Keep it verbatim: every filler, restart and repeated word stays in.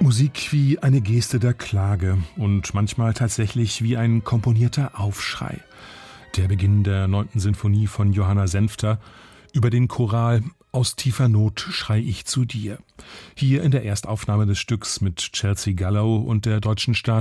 Musik wie eine Geste der Klage und manchmal tatsächlich wie ein komponierter Aufschrei. Der Beginn der neunten Sinfonie von Johanna Senfter über den Choral »Aus tiefer Not schrei ich zu dir«. Hier in der Erstaufnahme des Stücks mit Chelsea Gallo und der deutschen Staats-